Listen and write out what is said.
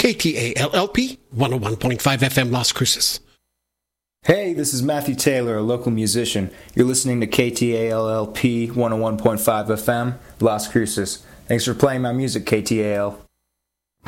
KTALLP 101.5 FM Las Cruces. Hey, this is Matthew Taylor, a local musician. You're listening to KTALLP 101.5 FM Las Cruces. Thanks for playing my music, KTAL.